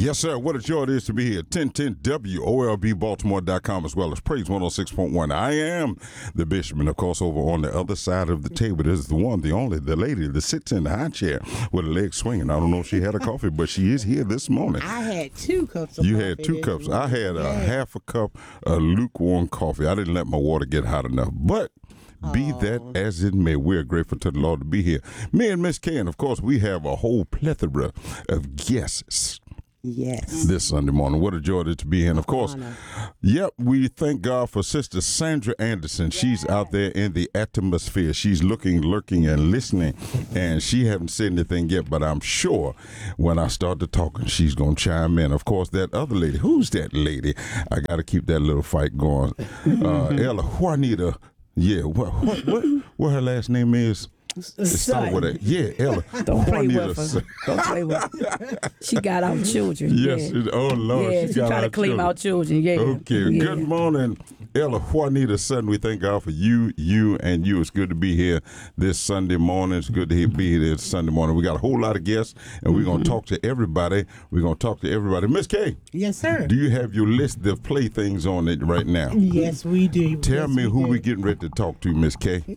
Yes, sir. What a joy it is to be here. 1010 WOLBBaltimore.com as well as Praise 106.1. I am the Bishop, and of course, over on the other side of the table is the one, the only, the lady that sits in the high chair with her legs swinging. I don't know if she had a coffee, but she is here this morning. I had 2 cups of coffee. You coffee. had 2 cups. I had a half a cup of lukewarm coffee. I didn't let my water get hot enough, but be that as it may, we're grateful to the Lord to be here. Me and Miss Kay, and of course, we have a whole plethora of guests. Yes. This Sunday morning. What a joy it is to be here. And of course, we thank God for Sister Sandra Anderson. She's out there in the atmosphere. She's looking, lurking, and listening. And she hasn't said anything yet, but I'm sure when I start to talking, she's going to chime in. Of course, that other lady. Who's that lady? I got to keep that little fight going. Ella Juanita. Yeah, what her last name is? Start with that. Yeah, Ella. Don't play with her. Don't play with her. She got our children. Yes. Yeah. Oh, Lord. Yeah, she trying to claim our children. Yeah. Okay. Yeah. Good morning, Ella Juanita Sutton. We thank God for you, and you. It's good to be here this Sunday morning. It's good to be here this Sunday morning. We got a whole lot of guests, and we're going to talk to everybody. Miss Kay. Yes, sir. Do you have your list of playthings on it right now? Yes, we do. Tell me who we getting ready to talk to, Miss Kay.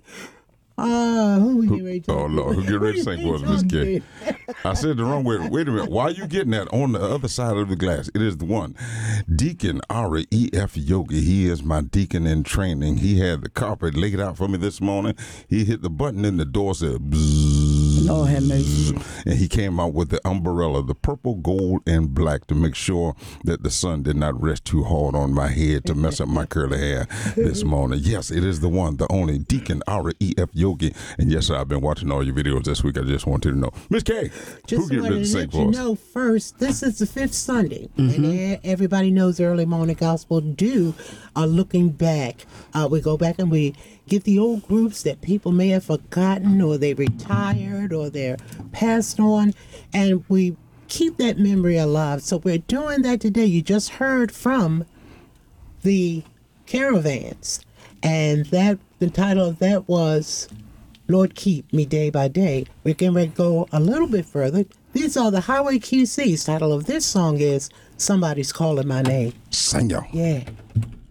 Who we getting ready to talk to? Oh, Lord. Who getting ready to sing for us, Miss Kay? I said the wrong way. Wait a minute. Why are you getting that on the other side of the glass? It is the one. Deacon Ari E.F. Yogi. He is my deacon in training. He had the carpet laid out for me this morning. He hit the button and the door said bzzz. Lord have mercy. And he came out with the umbrella, the purple, gold, and black to make sure that the sun did not rest too hard on my head to mess up my curly hair this morning. Yes, it is the one, the only Deacon Ari E.F. Yogi. And yes, sir, I've been watching all your videos this week. I just wanted to know. Miss Kay, who getting ready to sing for us? Just wanted to let you know first, this is the 5th Sunday. And everybody knows Early Morning Gospel are looking back. We go back and we get the old groups that people may have forgotten, or they retired, or they're passed on, and we keep that memory alive. So we're doing that today. You just heard from the Caravans, and the title of that was Lord Keep Me Day by Day. We're getting ready to go a little bit further. These are the Highway QC's. Title of this song is Somebody's Calling My Name. Sing y'all. Yeah.